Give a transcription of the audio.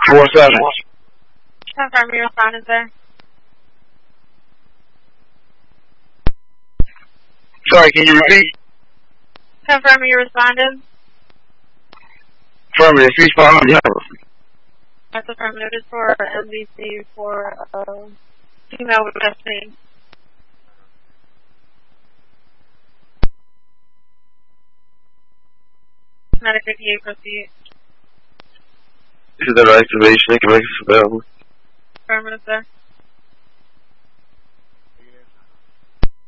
47. Confirm you responded, sir. Sorry, can you repeat? Confirm you responded. Affirmative. Respond. Yeah. That's affirmative. It's for MVC for female with chest pain. Medic 58, proceed. This is the activation. Can make us available. Affirmative, sir.